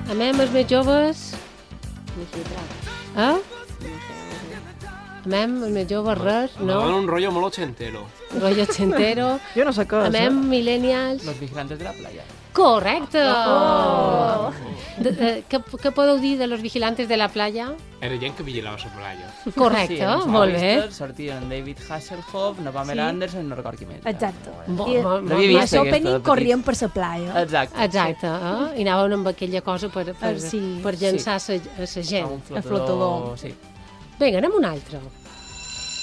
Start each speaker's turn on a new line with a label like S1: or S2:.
S1: Amem els més joves... Eh? Amem els més joves, res, no?
S2: Un rollo molt ochentero.
S1: Rollo ochentero.
S3: Jo no sé què és.
S1: Amem millennials.
S4: Los vigilantes de la playa.
S1: Correcte! Què podeu dir de los vigilantes de la playa?
S2: Era gent que vigilava la playa.
S1: Correcte,
S4: els
S1: molt bé.
S4: Hollister sortien David Hasselhoff, la Pamela Anderson i no record qui més.
S5: Exacte.
S4: L'havia
S5: I
S4: vist,
S5: a l'opening
S4: aquesta,
S5: corrien per la playa.
S4: Exacte.
S1: Exacte, i anaven amb aquella cosa per llançar a la gent.
S4: Un flotador. Sí.
S1: Vinga, anem un altre.